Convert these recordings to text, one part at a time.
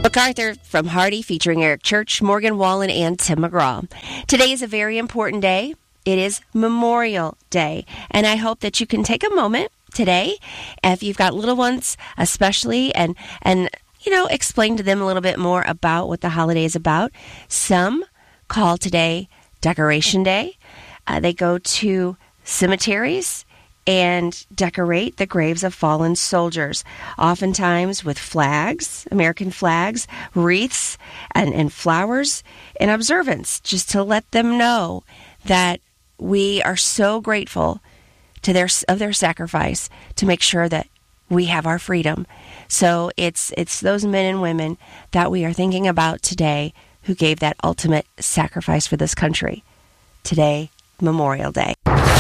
MacArthur from Hardy, featuring Eric Church, Morgan Wallen, and Tim McGraw. Today is a very important day. It is Memorial Day, and I hope that you can take a moment today, if you've got little ones especially, and explain to them a little bit more about what the holiday is about. Some call today Decoration Day. They go to cemeteries and decorate the graves of fallen soldiers, oftentimes with flags, American flags, wreaths, and flowers, and observance, just to let them know that we are so grateful to their sacrifice to make sure that we have our freedom. So it's those men and women that we are thinking about today who gave that ultimate sacrifice for this country. Today, Memorial Day.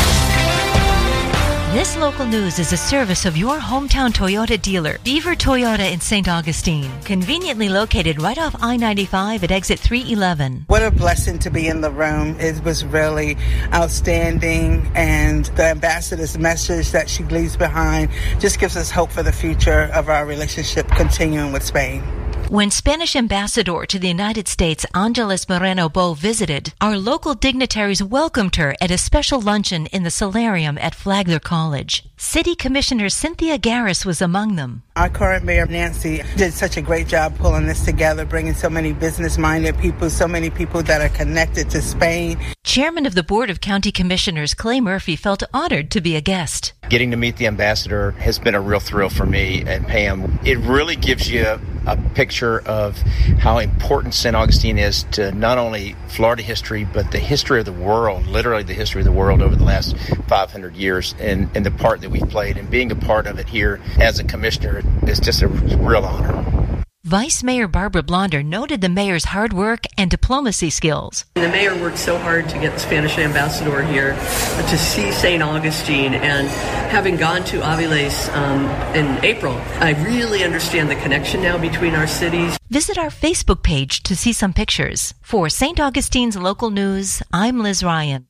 This local news is a service of your hometown Toyota dealer, Beaver Toyota in St. Augustine, conveniently located right off I-95 at exit 311. What a blessing to be in the room. It was really outstanding, and the ambassador's message that she leaves behind just gives us hope for the future of our relationship continuing with Spain. When Spanish Ambassador to the United States Angeles Moreno-Bo visited, our local dignitaries welcomed her at a special luncheon in the solarium at Flagler College. City Commissioner Cynthia Garris was among them. Our current mayor, Nancy, did such a great job pulling this together, bringing so many business-minded people, so many people that are connected to Spain. Chairman of the Board of County Commissioners, Clay Murphy, felt honored to be a guest. Getting to meet the ambassador has been a real thrill for me and Pam. It really gives you a picture of how important St. Augustine is to not only Florida history, but the history of the world, literally the history of the world over the last 500 years, and the part that we've played. And being a part of it here as a commissioner is just a real honor. Vice Mayor Barbara Blonder noted the mayor's hard work and diplomacy skills. The mayor worked so hard to get the Spanish ambassador here to see St. Augustine, and having gone to Aviles in April, I really understand the connection now between our cities. Visit our Facebook page to see some pictures. For St. Augustine's local news, I'm Liz Ryan.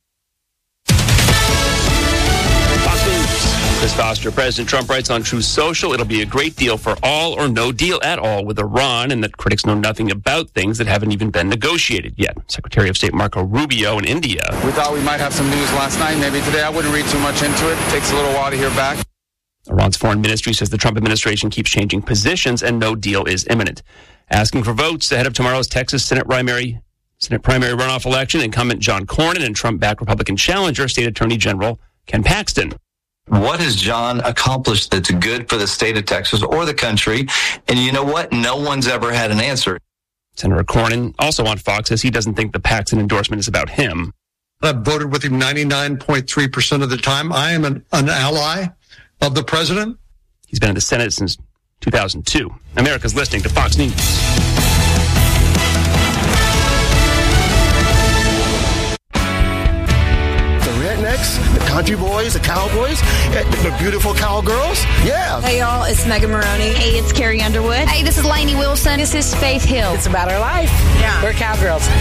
Chris Foster, President Trump writes on Truth Social, it'll be a great deal for all or no deal at all with Iran, and that critics know nothing about things that haven't even been negotiated yet. Secretary of State Marco Rubio in India. We thought we might have some news last night. Maybe today. I wouldn't read too much into it. It takes a little while to hear back. Iran's foreign ministry says the Trump administration keeps changing positions and no deal is imminent. Asking for votes ahead of tomorrow's Texas Senate primary runoff election, incumbent John Cornyn and Trump-backed Republican challenger, State Attorney General Ken Paxton. What has John accomplished that's good for the state of Texas or the country? And you know what? No one's ever had an answer. Senator Cornyn, also on Fox, says he doesn't think the Paxton endorsement is about him. I've voted with him 99.3% of the time. I am an ally of the president. He's been in the Senate since 2002. America's listening to Fox News. The country boys, the cowboys, the beautiful cowgirls. Yeah. Hey, y'all, it's Megan Maroney. Hey, it's Carrie Underwood. Hey, this is Lainey Wilson. This is Faith Hill. It's about our life. Yeah. We're cowgirls.